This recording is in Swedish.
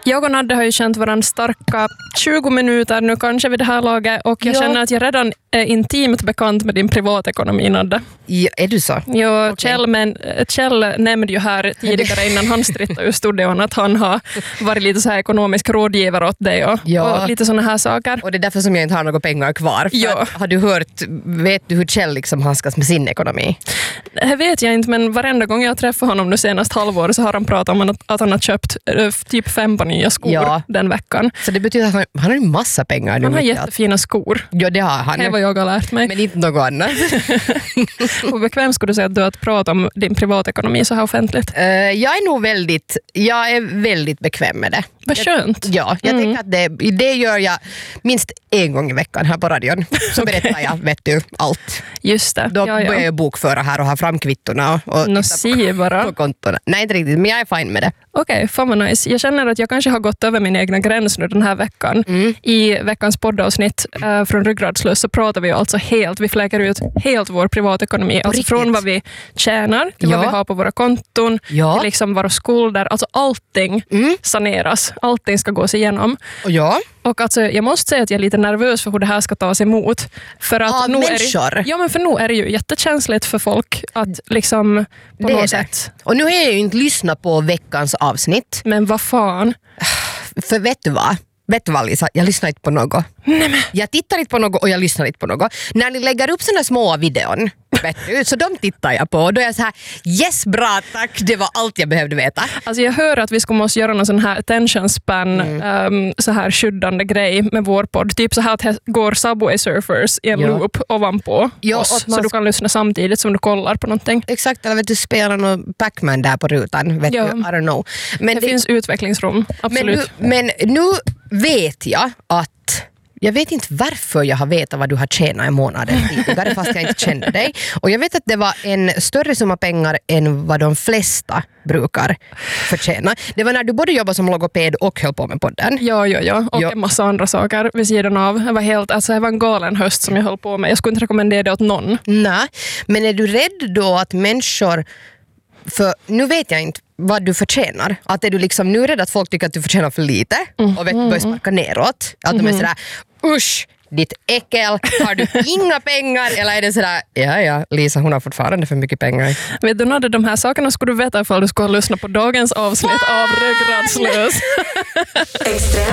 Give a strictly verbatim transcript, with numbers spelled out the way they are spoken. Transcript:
Jag och Nadde har ju känt varandra starka tjugo minuter nu kanske vid det här laget och jag ja. känner att jag redan är intimt bekant med din privatekonomi, Nadde. Ja, är du så? Ja, okay. Kjell, men, Kjell nämnde ju här tidigare innan han strittade ur studion att han har varit lite så här ekonomisk rådgivare åt dig och, ja. och lite sådana här saker. Och det är därför som jag inte har några pengar kvar. För ja. att, har du hört, vet du hur Kjell liksom handskas med sin ekonomi? Det vet jag inte, men varenda gång jag träffar honom nu senast halvår så har han pratat om att, att han har köpt äh, typ fem par nya skor ja. den veckan. Så det betyder att han, han har en massa pengar nu. Han har jättefina skor. Ja, det har han. Det är vad jag har lärt mig. Men inte något annat. Hur bekväm skulle du säga att du har att prata om din privatekonomi så här offentligt? Uh, jag är nog väldigt, jag är väldigt bekväm med det. Vad skönt. Jag, ja, jag mm. tänker att det, det gör jag minst en gång i veckan här på radion. Så okay. berättar jag, vet du, allt. Just det. Då ja, ja. börjar jag bokföra här och ha fram kvittorna och, och no, titta på, bara. på kontona. Nej, inte riktigt, men jag är fine med det. Okej, okay, fan vad nice. Jag känner att jag kanske har gått över min egna gräns nu den här veckan. Mm. I veckans poddavsnitt äh, från Ryggradslös så pratar vi alltså helt, vi fläker ut helt vår privatekonomi. Alltså riktigt? Från vad vi tjänar till ja. vad vi har på våra konton, ja. till liksom våra skulder. Alltså allting mm. saneras. Allting ska gås igenom. Ja. Och alltså, jag måste säga att jag är lite nervös för hur det här ska tas emot. För att Av nu människor? Är det, ja, men för nu är det ju jättekänsligt för folk att liksom på det något det. sätt. Och nu har jag ju inte lyssnat på veckans avsnitt. Men vad fan? För vet du vad? Vet du vad, Lisa? Jag lyssnar inte på något. Nej, men. Jag tittar inte på något och jag lyssnar inte på något. När ni lägger upp såna små videon, vet du, så de tittar jag på. Och då är jag så här, yes, bra, tack, det var allt jag behövde veta. Alltså jag hör att vi ska måste göra någon sån här attention span, mm. um, så här skyddande grej med vår podd. Typ så här att det går Subway Surfers i en ja. loop ovanpå ja, oss. man... Så du kan lyssna samtidigt som du kollar på någonting. Exakt, eller vet du, spelar någon Pac-Man där på rutan. Vet ja. du, I don't know. Men det, det finns utvecklingsrum, absolut. Men nu, men nu vet jag att jag vet inte varför jag har vetat vad du har tjänat i månaden tidigare fast jag inte kände dig. Och jag vet att det var en större summa pengar än vad de flesta brukar förtjäna. Det var när du både jobbade som logoped och höll på med podden. Ja, ja, ja. Och ja. en massa andra saker vid sidan av. Det var, helt, alltså, det var en galen höst som jag höll på med. Jag skulle inte rekommendera det åt någon. Nej, men är du rädd då att människor... För nu vet jag inte vad du förtjänar. Att är du liksom nu rädd att folk tycker att du förtjänar för lite mm. och vet börjar sparka neråt. Att mm. de är sådär, usch, ditt äckel, har du inga pengar? Eller är det sådär, ja ja, Lisa hon har fortfarande för mycket pengar. Vet du, Nadde, de här sakerna skulle du veta ifall du skulle ha lyssnat på dagens avsnitt av Ryggradslös.